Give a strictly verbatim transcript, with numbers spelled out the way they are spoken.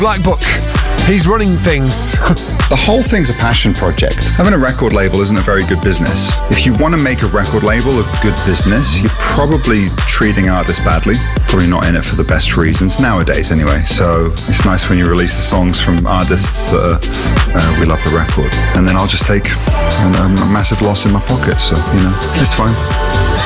Black Book. He's running things. The whole thing's a passion project. Having a record label isn't a very good business. If you want to make a record label a good business, you're probably treating artists badly. Probably not in it for the best reasons, nowadays anyway. So it's nice when you release the songs from artists that are, uh, we love the record. And then I'll just take a, a massive loss in my pocket. So, you know, it's fine.